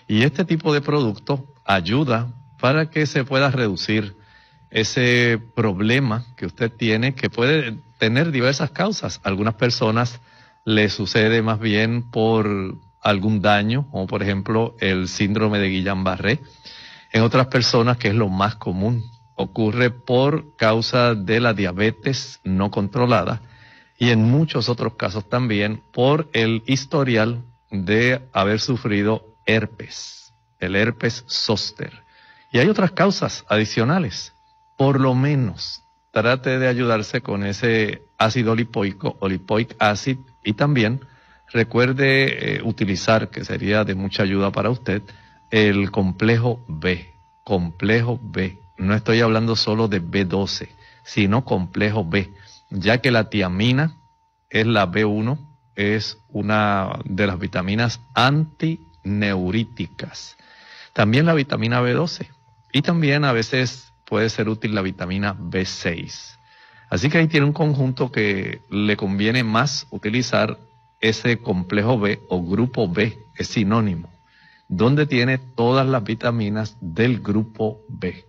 Y este tipo de producto ayuda para que se pueda reducir ese problema que usted tiene, que puede tener diversas causas. A algunas personas les sucede más bien por algún daño, como por ejemplo el síndrome de Guillain-Barré. En otras personas, que es lo más común, ocurre por causa de la diabetes no controlada, y en muchos otros casos también por el historial de haber sufrido herpes, el herpes zóster. Y hay otras causas adicionales. Por lo menos trate de ayudarse con ese ácido lipoico o lipoic acid, y también recuerde utilizar, que sería de mucha ayuda para usted, el complejo B. Complejo B. No estoy hablando solo de B12, sino complejo B, ya que la tiamina es la B1, es una de las vitaminas antineuríticas. También la vitamina B12, y también a veces puede ser útil la vitamina B6. Así que ahí tiene un conjunto que le conviene más utilizar ese complejo B o grupo B, es sinónimo, donde tiene todas las vitaminas del grupo B.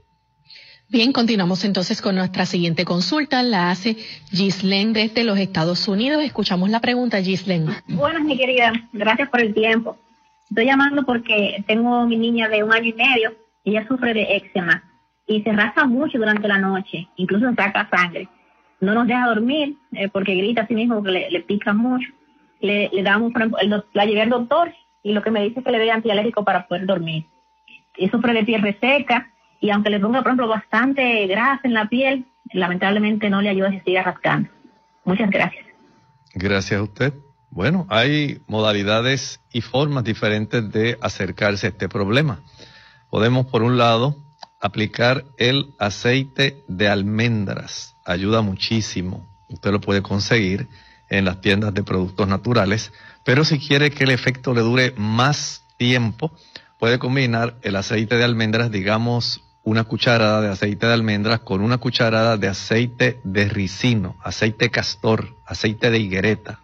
Bien, continuamos entonces con nuestra siguiente consulta. La hace Gislén desde los Estados Unidos. Escuchamos la pregunta, Gislén. Buenas, mi querida. Gracias por el tiempo. Estoy llamando porque tengo mi niña de 1 año y medio. Ella sufre de eczema y se rasca mucho durante la noche. Incluso saca sangre. No nos deja dormir porque grita a sí mismo que le pica mucho. Le damos, por ejemplo, la llevé al doctor y lo que me dice es que le dé antialérgico para poder dormir. Y sufre de piel reseca. Y aunque le ponga, por ejemplo, bastante grasa en la piel, lamentablemente no le ayuda a que siga rascando. Muchas gracias. Gracias a usted. Bueno, hay modalidades y formas diferentes de acercarse a este problema. Podemos, por un lado, aplicar el aceite de almendras. Ayuda muchísimo. Usted lo puede conseguir en las tiendas de productos naturales. Pero si quiere que el efecto le dure más tiempo, puede combinar el aceite de almendras, digamos, una cucharada de aceite de almendras con una cucharada de aceite de ricino, aceite castor, aceite de higuereta.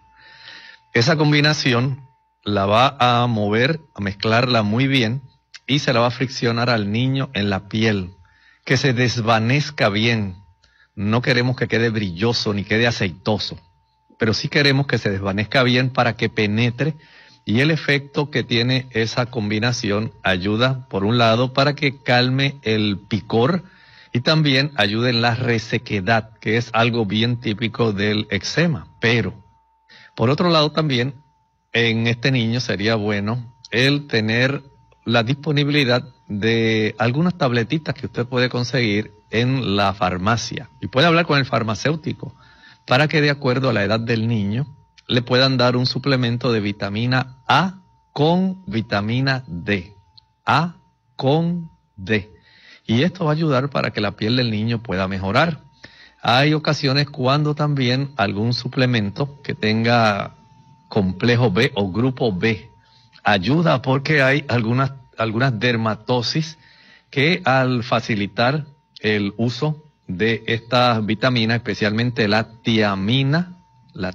Esa combinación la va a mover, a mezclarla muy bien, y se la va a friccionar al niño en la piel, que se desvanezca bien. No queremos que quede brilloso ni quede aceitoso, pero sí queremos que se desvanezca bien para que penetre. Y el efecto que tiene esa combinación ayuda, por un lado, para que calme el picor, y también ayuda en la resequedad, que es algo bien típico del eczema. Pero, por otro lado también, en este niño sería bueno el tener la disponibilidad de algunas tabletitas que usted puede conseguir en la farmacia. Y puede hablar con el farmacéutico para que, de acuerdo a la edad del niño, le puedan dar un suplemento de vitamina A con vitamina D. A con D. Y esto va a ayudar para que la piel del niño pueda mejorar. Hay ocasiones cuando también algún suplemento que tenga complejo B o grupo B ayuda, porque hay algunas dermatosis que, al facilitar el uso de estas vitaminas, especialmente la tiamina, la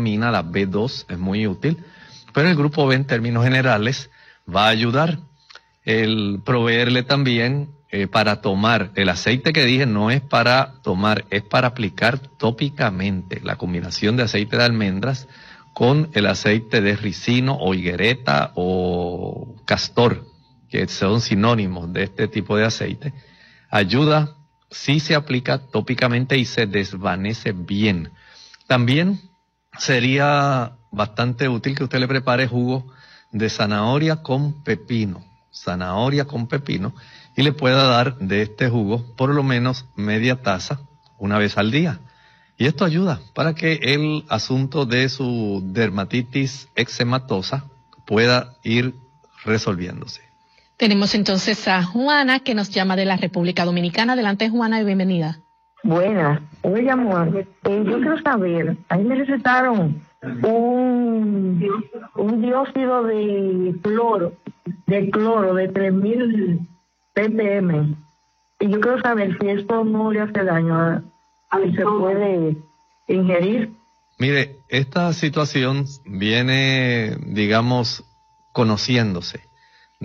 B2 es muy útil, pero el grupo B en términos generales va a ayudar. El proveerle también para tomar, el aceite que dije no es para tomar, es para aplicar tópicamente. La combinación de aceite de almendras con el aceite de ricino o higuereta o castor, que son sinónimos de este tipo de aceite, ayuda si se aplica tópicamente y se desvanece bien. También sería bastante útil que usted le prepare jugo de zanahoria con pepino, y le pueda dar de este jugo por lo menos media taza una vez al día. Y esto ayuda para que el asunto de su dermatitis eczematosa pueda ir resolviéndose. Tenemos entonces a Juana, que nos llama de la República Dominicana. Adelante, Juana, y bienvenida. Buenas, oye amor, yo quiero saber, ahí me recetaron un dióxido de cloro de 3000 ppm, y yo quiero saber si esto no le hace daño, si se puede ingerir. Mire, esta situación viene, digamos, conociéndose.